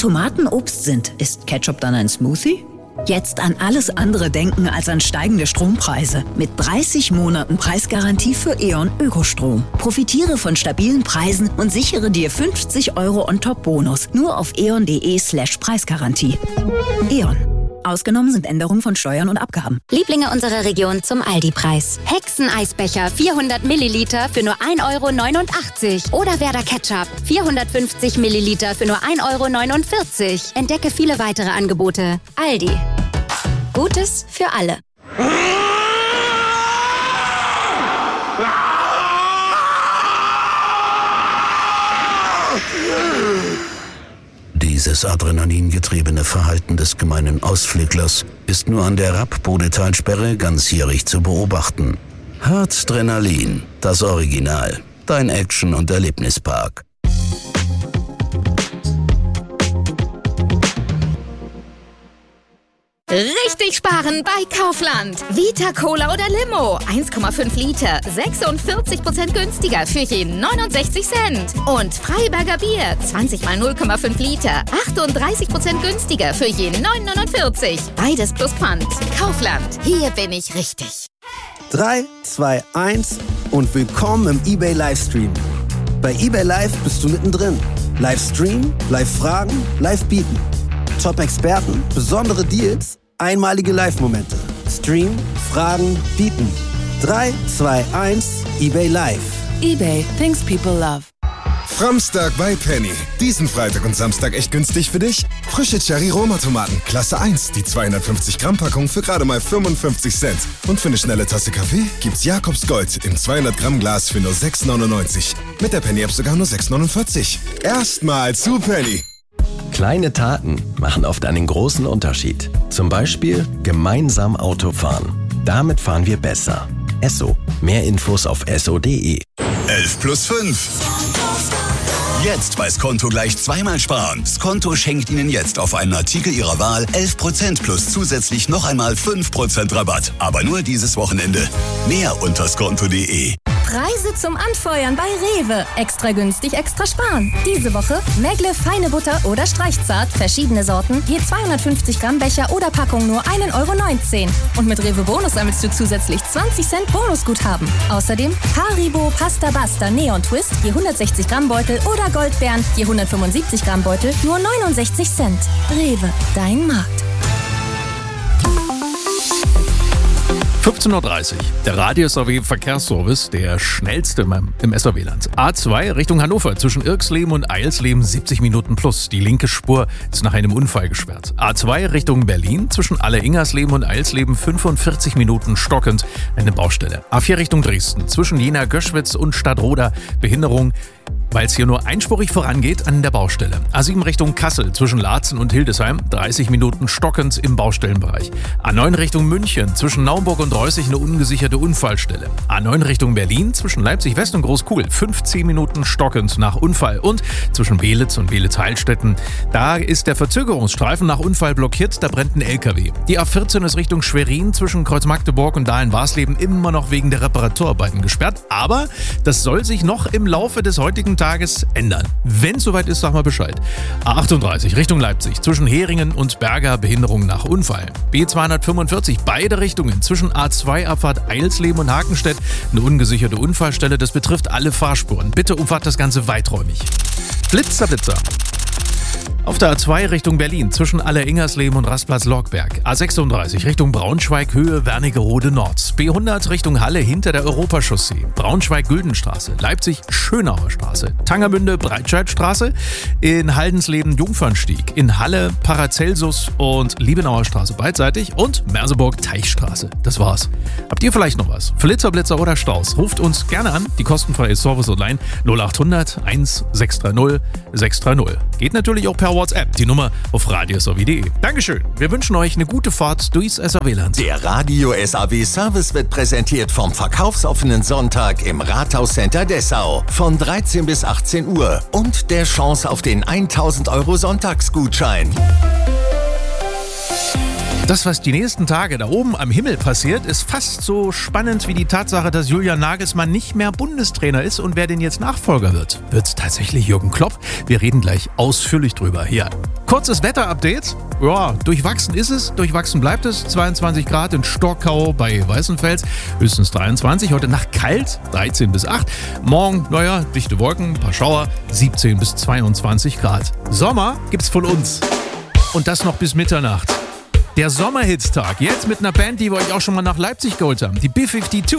Tomaten Obst sind, ist Ketchup dann ein Smoothie? Jetzt an alles andere denken als an steigende Strompreise. Mit 30 Monaten Preisgarantie für E.ON Ökostrom. Profitiere von stabilen Preisen und sichere dir 50 € On-Top-Bonus. Nur auf eon.de/Preisgarantie. E.ON. Ausgenommen sind Änderungen von Steuern und Abgaben. Lieblinge unserer Region zum Aldi-Preis. Hexeneisbecher 400 Milliliter für nur 1,89 €. Oder Werder Ketchup 450 Milliliter für nur 1,49 €. Entdecke viele weitere Angebote. Aldi. Gutes für alle. Dieses adrenalingetriebene Verhalten des gemeinen Ausflüglers ist nur an der Rapp-Bodetalsperre ganzjährig zu beobachten. Harzdrenalin, das Original. Dein Action- und Erlebnispark. Richtig sparen bei Kaufland. Vita Cola oder Limo. 1,5 Liter. 46% günstiger für je 69 Cent. Und Freiberger Bier. 20 mal 0,5 Liter. 38% günstiger für je 9,49. Beides plus Pfand. Kaufland. Hier bin ich richtig. 3, 2, 1 und willkommen im eBay Livestream. Bei eBay Live bist du mittendrin. Livestream, Live-Fragen, Live-Bieten. Top-Experten, besondere Deals, einmalige Live-Momente. Stream, Fragen, Bieten. 3, 2, 1, eBay Live. eBay, things people love. Framstag bei Penny. Diesen Freitag und Samstag echt günstig für dich? Frische Cherry-Roma-Tomaten, Klasse 1, die 250-Gramm-Packung für gerade mal 55 Cent. Und für eine schnelle Tasse Kaffee gibt's Jakobs Gold im 200-Gramm-Glas für nur 6,99. Mit der Penny-App sogar nur 6,49. Erstmal zu Penny. Kleine Taten machen oft einen großen Unterschied. Zum Beispiel gemeinsam Auto fahren. Damit fahren wir besser. Esso. Mehr Infos auf esso.de. 11 plus 5. Jetzt bei Skonto gleich zweimal sparen. Skonto schenkt Ihnen jetzt auf einen Artikel Ihrer Wahl 11% plus zusätzlich noch einmal 5% Rabatt. Aber nur dieses Wochenende. Mehr unter skonto.de. Preise zum Anfeuern bei Rewe. Extra günstig, extra sparen. Diese Woche Megle, feine Butter oder Streichzart, verschiedene Sorten, je 250 Gramm Becher oder Packung nur 1,19 €. Und mit Rewe Bonus sammelst du zusätzlich 20 Cent Bonusguthaben. Außerdem Haribo, Pasta Basta, Neon Twist, je 160 Gramm Beutel oder Goldbeeren, je 175 Gramm Beutel, nur 69 Cent. Rewe, dein Markt. 15:30 Uhr. Der Radio-SAW-Verkehrsservice, der schnellste im SAW-Land. A2 Richtung Hannover zwischen Irxleben und Eilsleben 70 Minuten plus. Die linke Spur ist nach einem Unfall gesperrt. A2 Richtung Berlin zwischen Alle-Ingersleben und Eilsleben 45 Minuten stockend eine Baustelle. A4 Richtung Dresden zwischen Jena-Göschwitz und Stadtroda Behinderung, weil es hier nur einspurig vorangeht an der Baustelle. A7 Richtung Kassel zwischen Laatzen und Hildesheim 30 Minuten stockend im Baustellenbereich. A9 Richtung München zwischen Naumburg und Reußig eine ungesicherte Unfallstelle. A9 Richtung Berlin zwischen Leipzig West und Großkuhl 15 Minuten stockend nach Unfall. Und zwischen Belitz und Belitz-Heilstätten, da ist der Verzögerungsstreifen nach Unfall blockiert, da brennt ein LKW. Die A14 ist Richtung Schwerin zwischen Kreuz Magdeburg und Dahlen-Warsleben immer noch wegen der Reparaturarbeiten gesperrt. Aber das soll sich noch im Laufe des heutigen Tages ändern. Wenn es soweit ist, sag mal Bescheid. A38 Richtung Leipzig zwischen Heringen und Berger Behinderung nach Unfall. B245 beide Richtungen zwischen A2 Abfahrt Eilsleben und Hakenstedt eine ungesicherte Unfallstelle. Das betrifft alle Fahrspuren. Bitte umfahrt das Ganze weiträumig. Blitzer, Blitzer. Auf der A2 Richtung Berlin zwischen Alle-Ingersleben und Rastplatz-Lorgberg. A36 Richtung Braunschweig Höhe Wernigerode Nord. B100 Richtung Halle hinter der Europachaussee. Braunschweig-Güldenstraße. Leipzig Schönauer Straße. Tangermünde Breitscheidstraße. In Haldensleben Jungfernstieg. In Halle Paracelsus und Liebenauer Straße beidseitig. Und Merseburg Teichstraße. Das war's. Habt ihr vielleicht noch was? Flitzer, Blitzer oder Staus? Ruft uns gerne an. Die kostenfreie Service-Hotline 0800 1630 630. Geht natürlich auch per WhatsApp, die Nummer auf radio-SAW.de. Dankeschön. Wir wünschen euch eine gute Fahrt durchs SAW-Land. Der Radio-SAW-Service wird präsentiert vom verkaufsoffenen Sonntag im Rathauscenter Dessau von 13 bis 18 Uhr und der Chance auf den 1000 € Sonntagsgutschein. Das, was die nächsten Tage da oben am Himmel passiert, ist fast so spannend wie die Tatsache, dass Julian Nagelsmann nicht mehr Bundestrainer ist und wer denn jetzt Nachfolger wird. Wird's tatsächlich Jürgen Klopp? Wir reden gleich ausführlich drüber hier Kurzes Wetterupdate. Ja, durchwachsen ist es, durchwachsen bleibt es. 22 Grad in Stockau bei Weißenfels, höchstens 23. Heute Nacht kalt, 13 bis 8. Morgen, dichte Wolken, ein paar Schauer, 17 bis 22 Grad. Sommer gibt's von uns. Und das noch bis Mitternacht. Der Sommerhitstag, jetzt mit einer Band, die wir euch auch schon mal nach Leipzig geholt haben. Die B-52.